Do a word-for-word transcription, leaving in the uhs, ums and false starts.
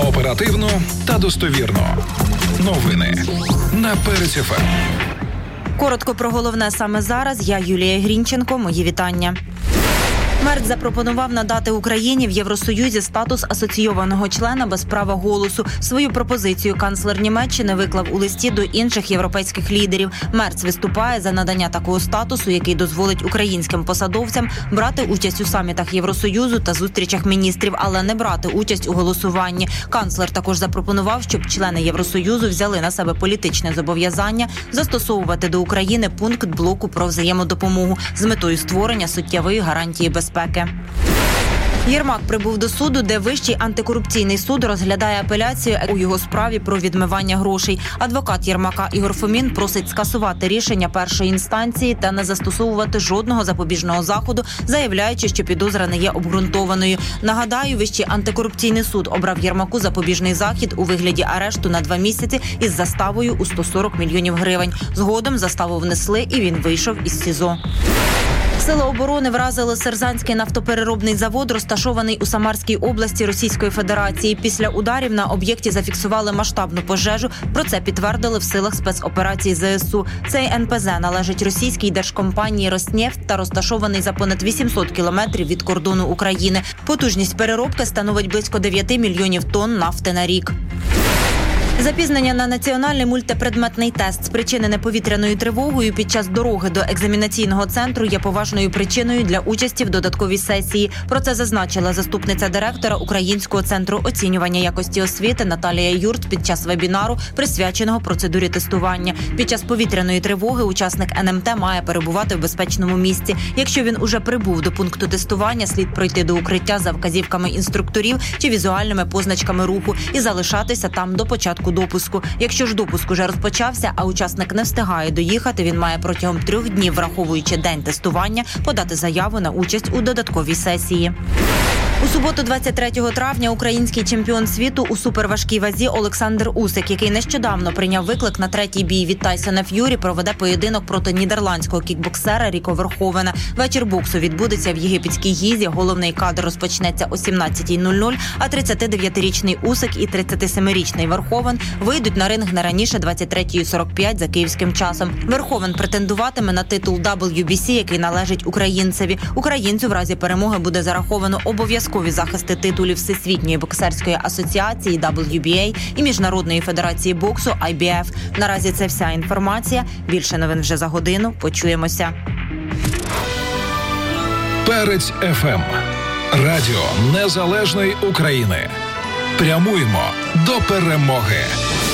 Оперативно та достовірно. Новини на Перець еф ем. Коротко про головне саме зараз. Я Юлія Грінченко. Мої вітання. Мерц запропонував надати Україні в Євросоюзі статус асоційованого члена без права голосу. Свою пропозицію канцлер Німеччини виклав у листі до інших європейських лідерів. Мерц виступає за надання такого статусу, який дозволить українським посадовцям брати участь у самітах Євросоюзу та зустрічах міністрів, але не брати участь у голосуванні. Канцлер також запропонував, щоб члени Євросоюзу взяли на себе політичне зобов'язання застосовувати до України пункт блоку про взаємодопомогу з метою створення суттєвої гарантії безпеки. Єрмак прибув до суду, де Вищий антикорупційний суд розглядає апеляцію у його справі про відмивання грошей. Адвокат Єрмака Ігор Фомін просить скасувати рішення першої інстанції та не застосовувати жодного запобіжного заходу, заявляючи, що підозра не є обґрунтованою. Нагадаю, Вищий антикорупційний суд обрав Єрмаку запобіжний захід у вигляді арешту на два місяці із заставою у сто сорок мільйонів гривень. Згодом заставу внесли, і він вийшов із СІЗО. Сили оборони вразили Серзанський нафтопереробний завод, розташований у Самарській області Російської Федерації. Після ударів на об'єкті зафіксували масштабну пожежу. Про це підтвердили в силах спецоперації зе ес у. Цей ен пе зе належить російській держкомпанії «Роснефть» та розташований за понад вісімсот кілометрів від кордону України. Потужність переробки становить близько дев'ять мільйонів тонн нафти на рік. Запізнення на національний мультипредметний тест, спричинене повітряною тривогою під час дороги до екзаменаційного центру, є поважною причиною для участі в додатковій сесії. Про це зазначила заступниця директора Українського центру оцінювання якості освіти Наталія Юрт під час вебінару, присвяченого процедурі тестування. Під час повітряної тривоги учасник ен ем те має перебувати в безпечному місці. Якщо він уже прибув до пункту тестування, слід пройти до укриття за вказівками інструкторів чи візуальними позначками руху і залишатися там до початку допуску. Якщо ж допуск уже розпочався, а учасник не встигає доїхати, він має протягом трьох днів, враховуючи день тестування, подати заяву на участь у додатковій сесії. У суботу, двадцять третього травня, український чемпіон світу у суперважкій вазі Олександр Усик, який нещодавно прийняв виклик на третій бій від Тайсона Ф'юрі, проведе поєдинок проти нідерландського кікбоксера Ріко Верховена. Вечір боксу відбудеться в єгипетській Гізі. Головний кадр розпочнеться о сімнадцятій нуль нуль, а тридцятидев'ятирічний Усик і тридцятисемирічний Верховен вийдуть на ринг не раніше двадцять третьої сорок п'ять за київським часом. Верховен претендуватиме на титул дабл ю бі сі, який належить українцеві. Українцю в разі перемоги буде зараховано обов'язково захисти титулів Всесвітньої боксерської асоціації дабл ю бі ей і Міжнародної федерації боксу ай бі еф. Наразі це вся інформація. Більше новин вже за годину. Почуємося. Перець еф ем. Радіо Незалежної України. Прямуємо до перемоги.